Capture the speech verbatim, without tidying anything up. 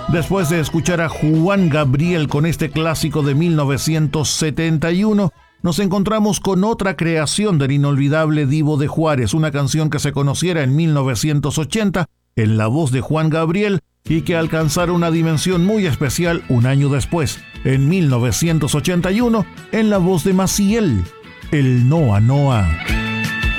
Después de escuchar a Juan Gabriel con este clásico de mil novecientos setenta y uno, nos encontramos con otra creación del inolvidable Divo de Juárez, una canción que se conociera en mil novecientos ochenta en la voz de Juan Gabriel y que alcanzara una dimensión muy especial un año después, en mil novecientos ochenta y uno, en la voz de Maciel, el Noa Noa.